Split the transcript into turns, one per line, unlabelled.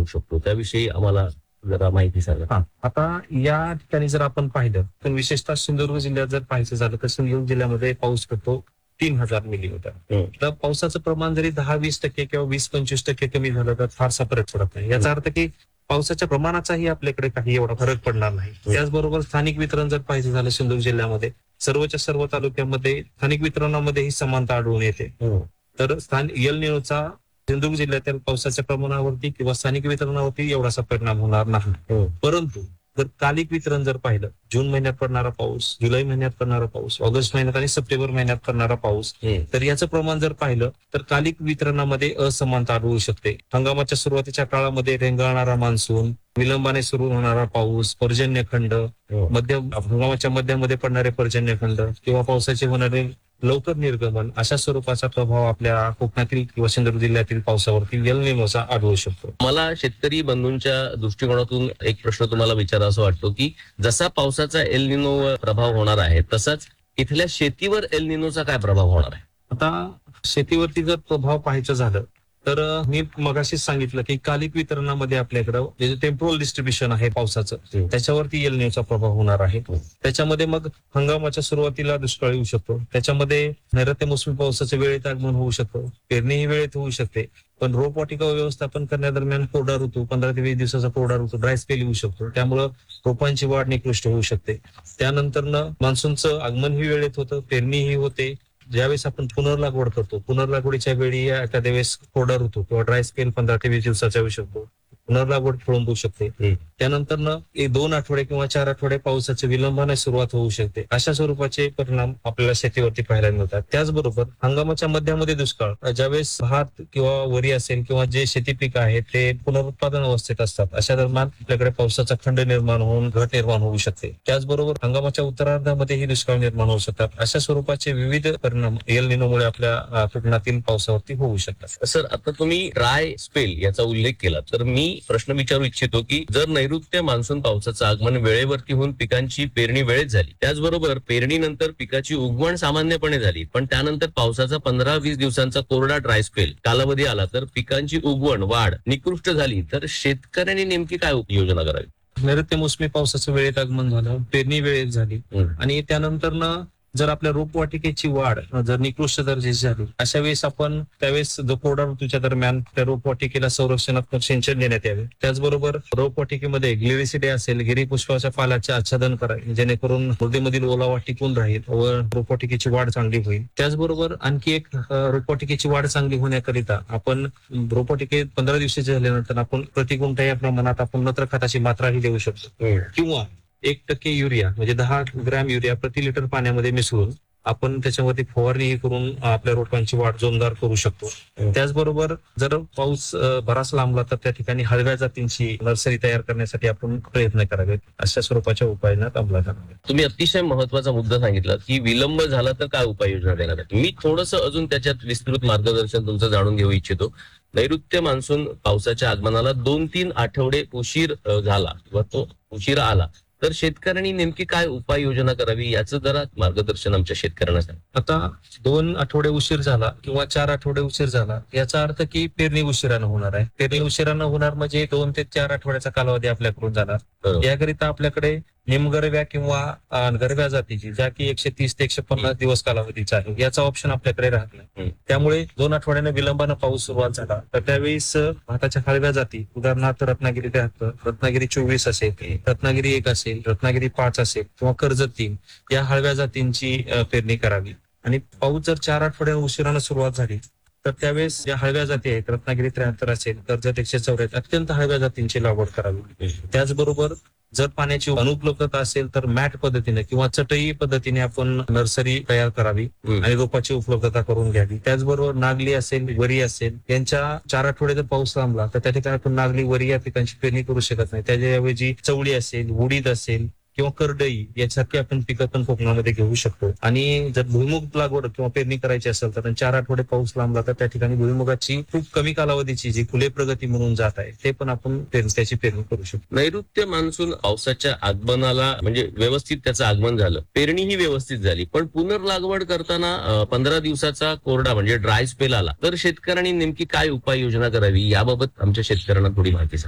होऊ शकतो, त्याविषयी आम्हाला जरा माहिती सांगा.
आता या ठिकाणी जर आपण पाहिलं तर विशेषतः सिंधुदुर्ग जिल्ह्यात जर पाहायचं झालं तर सिंधुदुर्ग जिल्ह्यामध्ये पाऊस पडतो 3,000 मिलीमीटर. तर पावसाचं प्रमाण जरी 10-20% किंवा 20-25% कमी झालं तर फारसा फरक पडत नाही. याचा अर्थ की पावसाच्या प्रमाणाचाही आपल्याकडे काही एवढा फरक पडणार नाही. त्याचबरोबर स्थानिक वितरण जर पाहिजे झालं सिंधुदुर्ग जिल्ह्यामध्ये सर्वच्या सर्व तालुक्यामध्ये स्थानिक वितरणामध्ये ही समानता आढळून येते. तर एल निनोचा सिंधुदुर्ग जिल्ह्यातील पावसाच्या प्रमाणावरती किंवा स्थानिक वितरणावरती एवढासा परिणाम होणार नाही. परंतु जर कालिक वितरण जर पाहिलं, जून महिन्यात पडणारा पाऊस, जुलै महिन्यात पडणारा पाऊस, ऑगस्ट महिन्यात आणि सप्टेंबर महिन्यात पडणारा पाऊस, तर याचं प्रमाण जर पाहिलं तर कालिक वितरणामध्ये असमानता आढळू शकते. हंगामाच्या सुरुवातीच्या काळामध्ये रेंगाळणारा मान्सून, विलंबाने सुरू होणारा पाऊस, पर्जन्यखंड, हंगामाच्या मध्यामध्ये पडणारे पर्जन्यखंड किंवा पावसाचे होणारे लवकर निर्गमन अशा स्वरूपाचा प्रभाव आपल्या कोकणातील किंवा सिंधुदुर्ग जिल्ह्यातील पावसावरती एल निनोचा आढळू शकतो.
मला शेतकरी बंधूंच्या दृष्टिकोनातून एक प्रश्न तुम्हाला विचारावा वाटतो की जसा पावसाचा एल निनो प्रभाव होणार आहे तसाच इथल्या शेतीवर एल निनोचा काय प्रभाव होणार आहे?
आता शेतीवरती जर प्रभाव पाहायचं झालं तर मी मगाशीच सांगितलं की कालिक वितरणामध्ये आपल्याकडं जे टेम्पोरल डिस्ट्रीब्युशन आहे पावसाचं त्याच्यावरती एल निनोचा प्रभाव होणार आहे. त्याच्यामध्ये मग हंगामाच्या सुरुवातीला दुष्काळ येऊ शकतो, त्याच्यामध्ये नैऋत्य मोसमी पावसाचं वेळेत आगमन होऊ शकतो, पेरणीही वेळेत होऊ शकते. पण रोपवाटिका व्यवस्थापन करण्यादरम्यान कोरडा ऋतू 15 ते 20 दिवसाचा कोरडा ऋतू ड्राय स्पेल येऊ शकतो, त्यामुळं रोपांची वाढ निकृष्ट होऊ शकते. त्यानंतर मान्सूनचं आगमन ही वेळेत होतं, पेरणीही होते. ज्यावेळेस आपण पुनर्लागवड करतो, पुनर्लागवडीच्या वेळी एखाद्या वेळेस कोरडा ऋतू किंवा ड्राय स्पेल 15 ते 20 दिवसाचा येऊ शकतो, पुनर्लागवड खोळून होऊ शकते. त्यानंतर 2 आठवडे किंवा 4 आठवडे पावसाच्या विलंबाने सुरुवात होऊ शकते. अशा स्वरूपाचे परिणाम आपल्याला शेतीवरती पाहायला मिळतात. त्याचबरोबर हंगामाच्या मध्यामध्ये दुष्काळ, ज्यावेळेस भात किंवा वरी असेल किंवा जे शेती पीक आहेत ते पुनरुत्पादन अवस्थेत असतात, अशा दरम्यान आपल्याकडे पावसाचा खंड निर्माण होऊन घट निर्माण होऊ शकते. त्याचबरोबर हंगामाच्या उत्तरार्धामध्येही दुष्काळ निर्माण होऊ शकतात. अशा स्वरूपाचे विविध परिणाम एल निनोमुळे आपल्या कोकणातील पावसावरती होऊ शकतात.
सर, आता तुम्ही ड्राय स्पेल याचा उल्लेख केला तर मी प्रश्न विचारू इच्छितो की जर नैऋत्य मान्सून पावसाचं आगमन वेळेवरती होऊन पिकांची पेरणी वेळेत झाली, त्याचबरोबर पेरणीनंतर पिकाची उगवण सामान्यपणे झाली, पण त्यानंतर पावसाचा 15-20 दिवसांचा कोरडा ड्राय स्पेल कालावधी आला तर पिकांची उगवण वाढ निकृष्ट झाली, तर शेतकऱ्यांनी नेमकी काय उपाययोजना करावी?
नैऋत्य मोसमी पावसाचं वेळेत आगमन झालं, पेरणी वेळेत झाली आणि त्यानंतर जर आपल्या रोपवाटिकेची वाढ जर निकृष्ट दर्जाची झाली, अशा वेळेस आपण त्यावेळेस कोरडा ऋतूच्या दरम्यान त्या रोपवाटिकेला संरक्षणात्मक सिंचन देण्यात यावे. त्याचबरोबर रोपवाटिकेमध्ये ग्लिरिसिडे असेल, गिरीपुष्पाच्या पालाचे आच्छादन करावे, जेणेकरून मृदेमधील ओलावा टिकून राहील व रोपवाटिकेची वाढ चांगली होईल. त्याचबरोबर आणखी एक रोपवाटिकेची वाढ चांगली होण्याकरिता आपण रोपवाटिके 15 दिवसाचे झाल्यानंतर आपण प्रति गुंठा या प्रमाणात आपण नत्र खताची मात्राही देऊ शकतो किंवा 1% युरिया म्हणजे 10 ग्रॅम युरिया प्रति लिटर पाण्यामध्ये मिसळून आपण त्याच्यामध्ये फवारणी करून आपल्या रोपांची वाढ जोरदार करू शकतो. त्याचबरोबर जर पाऊस बराच लांबला तर त्या ठिकाणी हळव्या जातींची नर्सरी तयार करण्यासाठी आपण प्रयत्न करावेत. अशा स्वरूपाच्या उपाययोजना अंमलात आणाव्यात.
तुम्ही अतिशय महत्वाचा मुद्दा सांगितला की विलंब झाला तर काय उपाययोजना देणार आहेत. मी थोडंसं अजून त्याच्यात विस्तृत मार्गदर्शन तुमचं जाणून घेऊ इच्छितो. नैऋत्य मान्सून पावसाच्या आगमनाला 2-3 आठवडे उशीर झाला किंवा तो उशीर आला तर शेतकऱ्यांनी नेमकी काय उपाययोजना करावी याचं जरा मार्गदर्शन आमच्या शेतकऱ्यांना सांगा.
आता 2 आठवडे उशीर झाला किंवा 4 आठवडे उशीर झाला याचा अर्थ की पेरणी उशिरानं होणार आहे. पेरणी उशिरानं होणार म्हणजे 2 ते 4 आठवड्याचा कालावधी आपल्याकडून जाणार. याकरिता आपल्याकडे निमगरव्या किंवा गरव्या जातीची, ज्या की 130 ते 150 दिवस कालावधीचा आहे, याचा ऑप्शन आपल्याकडे राहत नाही. त्यामुळे 2 आठवड्याने विलंबानं पाऊस सुरुवात झाला तर त्यावेळेस भाताच्या हळव्या जाती, उदाहरणार्थ रत्नागिरी 73, रत्नागिरी 24 असेल, रत्नागिरी 1 असेल, रत्नागिरी 5 असेल किंवा कर्जत 3 या हळव्या जातींची पेरणी करावी. आणि पाऊस जर 4 आठवड्या उशिरानं सुरुवात झाली तर त्यावेळेस ज्या हळव्या जाती आहेत, रत्नागिरी 73 असेल, कर्जत 144, अत्यंत हळव्या जातींची लागवड करावी. त्याचबरोबर जर पाण्याची अनुपलब्धता असेल तर मॅट पद्धतीने किंवा चटई पद्धतीने आपण नर्सरी तयार करावी आणि रोपाची उपलब्धता करून घ्यावी. त्याचबरोबर नागली असेल, वरी असेल, यांच्या 4 आठवडे जर पाऊस लांबला तर त्या ठिकाणी आपण नागली, वरी या पिकांची पेरणी करू शकत नाही. त्याच्याऐवजी चवळी असेल, उडीद असेल किंवा करडई यासारखी आपण पिकं पण कोकणामध्ये घेऊ शकतो. आणि जर भुईमुग लागवड किंवा पेरणी करायची असेल तर 4 आठवडे पाऊस लांबला तर त्या ठिकाणी भुईमुगाची खूप कमी कालावधीची जी खुले प्रगती म्हणून जात आहे ते पण आपण त्याची पेरणी करू शकतो.
नैऋत्य मान्सून पावसाच्या आगमनाला म्हणजे व्यवस्थित त्याचं आगमन झालं, पेरणी ही व्यवस्थित झाली, पण पुनर्लागवड करताना 15 दिवसाचा कोरडा म्हणजे ड्राय स्पेल आला तर शेतकऱ्यांनी नेमकी काय उपाययोजना करावी याबाबत आमच्या शेतकऱ्यांना थोडी माहिती सांगा.